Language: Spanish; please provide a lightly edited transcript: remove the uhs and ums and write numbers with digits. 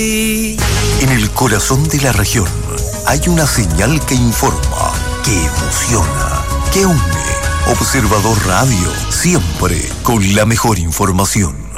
En el corazón de la región hay una señal que informa, que emociona, que une. Observador Radio, siempre con la mejor información.